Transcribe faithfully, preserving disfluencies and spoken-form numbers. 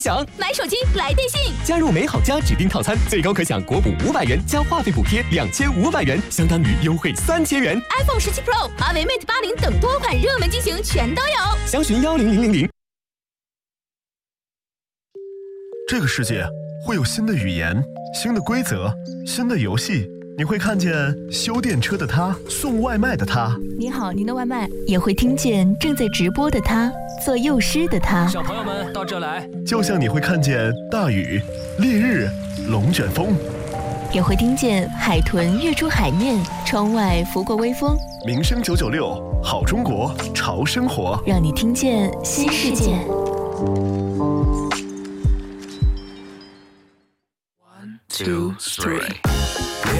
享买手机来电信， 加入美好家指定套餐，最高可享国补五百元加话费补贴两千五百元，相当于优惠三千元。 iPhone 十七 Pro、华为 Mate 八零等多款热门机型全都有， 详询幺零零零零。 这个世界会有新的语言、新的规则、新的游戏。你会看见修电车的他，送外卖的他。 你好，您的外卖。也会听见正在直播的他，做幼师的他。 小朋友们到这来。 就像你会看见大雨、烈日、龙卷风， 也会听见海豚跃出海面，窗外拂过微风。 民生九九六，好中国，潮生活， 让你听见新世界。 One, two, three.